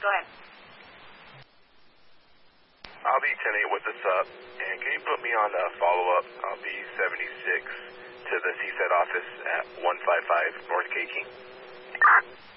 Go ahead. I'll be 10-8 with the sub, and can you put me on a follow-up? I'll be 76 to the CSET office at 155 North K King.